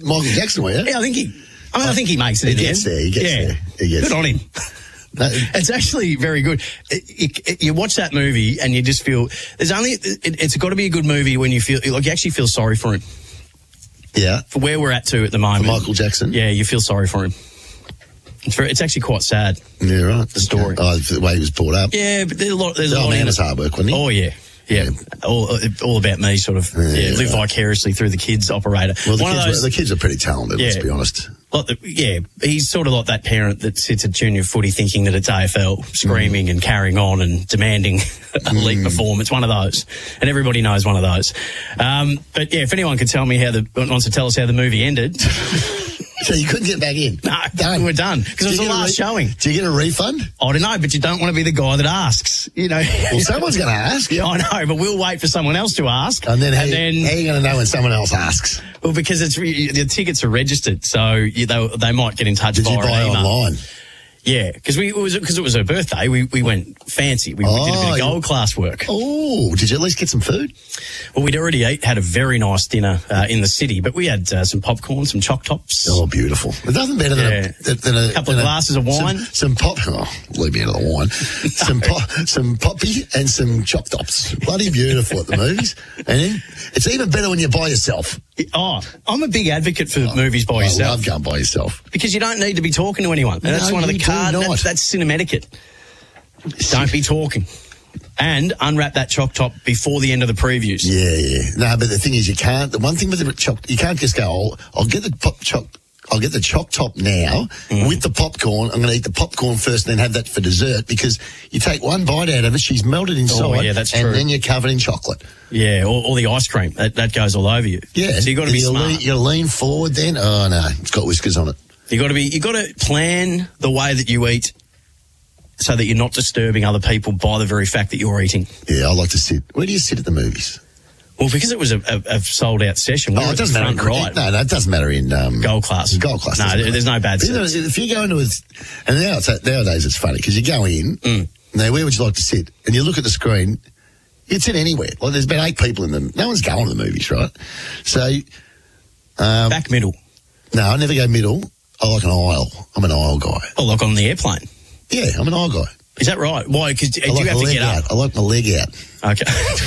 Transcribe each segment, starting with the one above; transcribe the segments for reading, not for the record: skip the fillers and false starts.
Michael Jackson, were you? Yeah, I think he makes it in the end. He gets there. Good on him. It's actually very good. You watch that movie and you just feel it's got to be a good movie when you feel like you actually feel sorry for him. Yeah. For where we're at at the moment. For Michael Jackson? Yeah, you feel sorry for him. It's actually quite sad. Yeah, right. The story. Oh, the way he was brought up. Yeah, but there's a lot. There's a lot man was hard work, wasn't he? Oh, yeah. Yeah, all about me, sort of. Live vicariously through the kids operator. Well, the kids are pretty talented, let's be honest. He's sort of like that parent that sits at junior footy thinking that it's AFL, screaming and carrying on and demanding elite performance. One of those, and everybody knows one of those. But yeah, if anyone could tell me wants to tell us how the movie ended. So you couldn't get back in? No, we're done. Because it was the last showing. Do you get a refund? I don't know, but you don't want to be the guy that asks, you know. Well, someone's going to ask. Yeah, I know, but we'll wait for someone else to ask. And then how are you going to know when someone else asks? Well, because the tickets are registered, so they might get in touch via email. Did you buy online? Yeah, because it was her birthday. We went fancy. We did a bit of gold class work. Oh, did you at least get some food? Well, we'd already had a very nice dinner in the city, but we had some popcorn, some choc tops. Oh, beautiful! It doesn't better than a couple of glasses of wine. Some pop. Oh, leave me out of the wine. some poppy and some choc tops. Bloody beautiful at the movies, and it's even better when you're by yourself. Oh, I'm a big advocate for movies by yourself. I love going by yourself because you don't need to be talking to anyone. And that's one of the cards. That's cinematic. Don't be talking. And unwrap that choc top before the end of the previews. Yeah. No, but the thing is, you can't. The one thing with the choc, you can't just go, I'll get the choc top now with the popcorn. I'm going to eat the popcorn first and then have that for dessert, because you take one bite out of it, she's melted inside. Oh, yeah, that's true. And then you're covered in chocolate. Yeah, or the ice cream. That goes all over you. Yeah. So you've got to be smart. You lean forward then. Oh, no, it's got whiskers on it. You got to plan the way that you eat so that you're not disturbing other people by the very fact that you're eating. Yeah, I like to sit. Where do you sit at the movies? Well, because it was a sold out session. It doesn't matter in cricket. No, it doesn't matter in gold class. Gold class. No, there's no bad seats. If you go into and nowadays it's funny because you go in. Now, where would you like to sit? And you look at the screen. You'd sit anywhere. Like there's about 8 people in them. No one's going to the movies, right? So back middle. No, I never go middle. I like an aisle. I'm an aisle guy. Oh, like on the airplane? Yeah, I'm an aisle guy. Is that right? Why? Because do you have to get up? I like my leg out. Okay.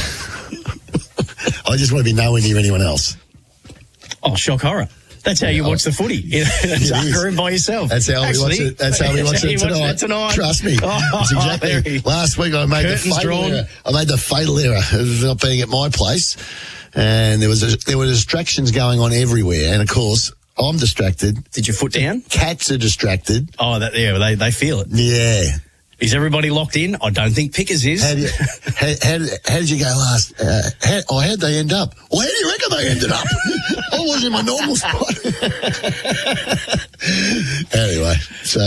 I just want to be nowhere near anyone else. Oh, shock horror. That's how you watch the footy. In a dark room by yourself. That's how we watch it. That's how we watch it tonight. Trust me. That's exactly. Last week I made the fatal error of not being at my place, and there were distractions going on everywhere, and of course I'm distracted. Did your foot down? Cats are distracted. Oh, they feel it. Yeah. Is everybody locked in? I don't think Pickers is. How did you go last? How'd they end up? Well, how do you reckon they ended up? I was in my normal spot. Anyway, so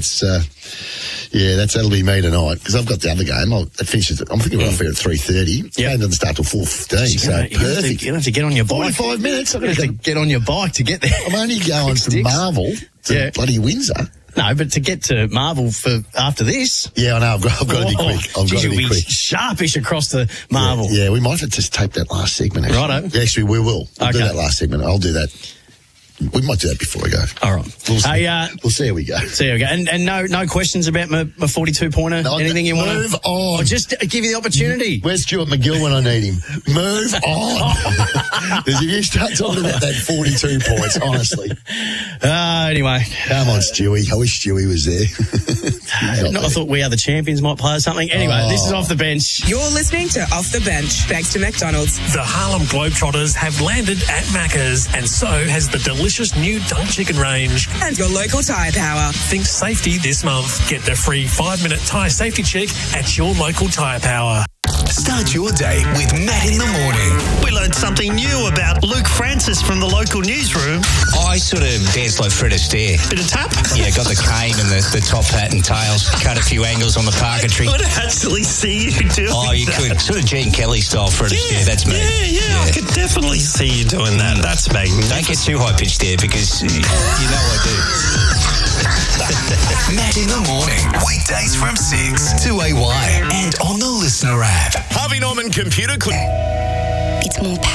that'll be me tonight because I've got the other game. It finishes. I'm thinking we're off here at 3:30. The game doesn't start till 4:15. So perfect. You have to get on your bike. 45 minutes. You have to get on your bike to get there. I'm only going from Marvel to bloody Windsor. No, but to get to Marvel for after this. Yeah, I know. I've got to be quick. I've got to be quick. Sharpish across the Marvel. Yeah, we might have to just tape that last segment. Actually. Righto. Actually, we will. We'll do that last segment. I'll do that. We might do that before I go. All right. We'll see how we go. And no questions about my 42-pointer? Anything you want to... Move on. Or just give you the opportunity. Where's Stuart McGill when I need him? Move on. Because if you start talking about that 42 points, honestly. Anyway. Come on, Stewie. I wish Stewie was there. I thought We Are the Champions might play or something. Anyway, This is Off the Bench. You're listening to Off the Bench, thanks to McDonald's. The Harlem Globetrotters have landed at Macca's, and so has the delicious new Dunk Chicken range. And your local tyre power. Think safety this month. Get the free 5-minute tyre safety check at your local tyre power. Start your day with Matt in the morning. We learned something new about Luke Francis from the local newsroom. I sort of danced like Fred Astaire. Bit of tap? Yeah, got the cane and the top hat and tails. Cut a few angles on the parquetry. I could actually see you doing that. Oh, you could. Sort of Gene Kelly style Fred Astaire. That's me. Yeah, I could definitely see you doing that. That's magnificent. Don't get too high-pitched there because you know I do. Matt in the morning. Weekdays from 6 to AY and on the Listener app. Harvey Norman Computer Clinic. It's more powerful.